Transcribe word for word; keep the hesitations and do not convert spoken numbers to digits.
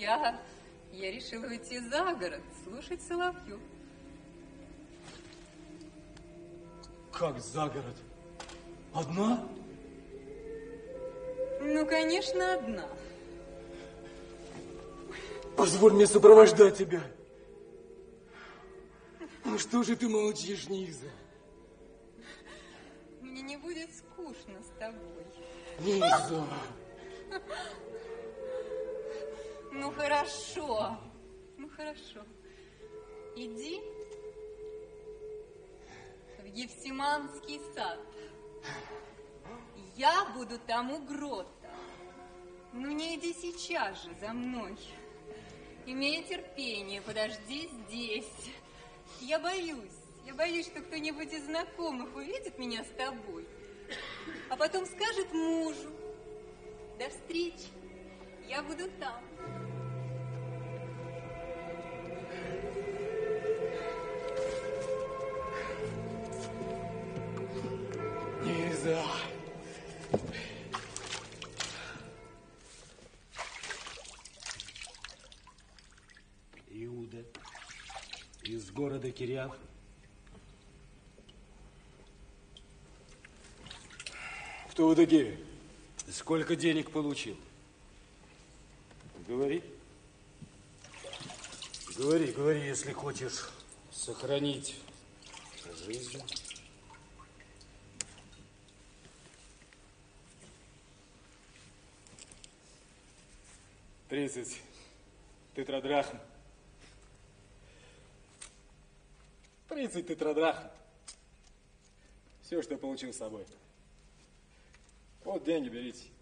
я, я решила уйти за город, слушать соловьев. Как за город? Одна? Ну, конечно, одна. Позволь мне сопровождать тебя. Ну что же ты молчишь, Низа? Мне не будет скучно с тобой. Низа! Ну, хорошо. Ну, хорошо. Иди в Гефсиманский сад. Я буду там у грота. Ну, не иди сейчас же за мной. Имей терпение, подожди здесь. Я боюсь, я боюсь, что кто-нибудь из знакомых увидит меня с тобой, а потом скажет мужу: до встречи, я буду там. Низа! Иуда из города Кириаф. Кто вы такие? Сколько денег получил? Говори. Говори, говори, если хочешь сохранить жизнь. Тридцать тетрадрахм. Тридцать тетрадрахм. Все, что я получил с собой. Вот деньги, берите.